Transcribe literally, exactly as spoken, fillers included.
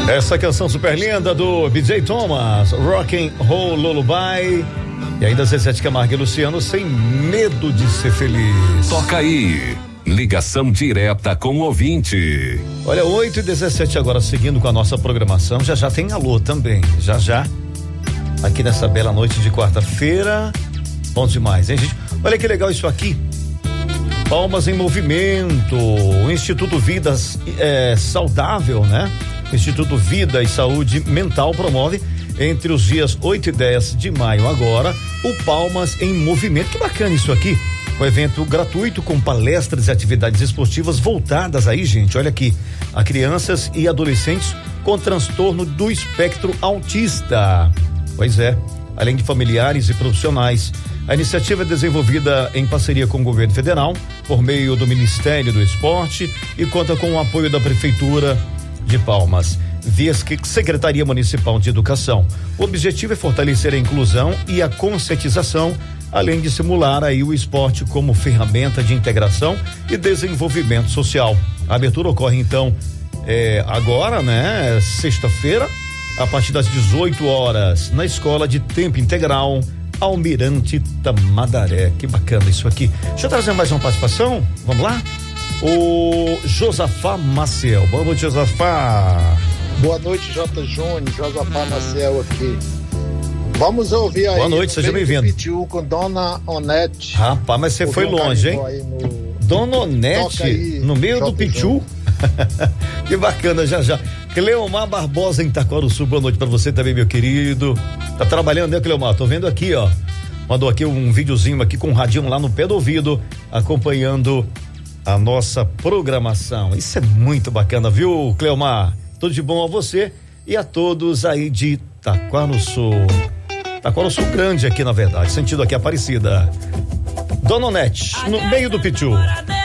Essa canção super linda do B J Thomas, Rockin' Roll Lullaby. E ainda Zezé de Camargo e Luciano, Sem Medo de Ser Feliz. Toca aí, ligação direta com o ouvinte. Olha, oito e dezessete agora, seguindo com a nossa programação. Já já tem alô também, já já. Aqui nessa bela noite de quarta-feira. Bom demais, hein, gente? Olha que legal isso aqui. Palmas em Movimento, o Instituto Vidas é, Saudável, né? Instituto Vida e Saúde Mental promove entre os dias oito e dez de maio agora o Palmas em Movimento. Que bacana isso aqui. Um evento gratuito com palestras e atividades esportivas voltadas aí, gente, olha aqui, a crianças e adolescentes com transtorno do espectro autista. Pois é, além de familiares e profissionais. A iniciativa é desenvolvida em parceria com o governo federal, por meio do Ministério do Esporte, e conta com o apoio da Prefeitura de Palmas, via Secretaria Municipal de Educação. O objetivo é fortalecer a inclusão e a conscientização, além de simular aí o esporte como ferramenta de integração e desenvolvimento social. A abertura ocorre então é, agora, né? Sexta-feira, a partir das dezoito horas, na Escola de Tempo Integral Almirante Tamandaré. Que bacana isso aqui. Deixa eu trazer mais uma participação, vamos lá? O Josafá Maciel. Boa noite, Josafá. Boa noite, J. Júnior, Josafá Maciel aqui. Vamos ouvir aí. Boa noite, seja bem-vindo. Pitiu com Dona Onete. Rapaz, mas você foi longe, hein? No... Dona Onete, aí, no meio J. do Pitiu. Que bacana, já já. Cleomar Barbosa em Itaquaruçu, boa noite pra você também, meu querido. Tá trabalhando, né, Cleomar? Tô vendo aqui, ó. Mandou aqui um videozinho aqui com um radinho lá no pé do ouvido, acompanhando a nossa programação. Isso é muito bacana, viu, Cleomar? Tudo de bom a você e a todos aí de Itaquaruçu. Itaquaruçu grande aqui, na verdade, sentido aqui Aparecida. Dona Onete, no meio do Pitiu.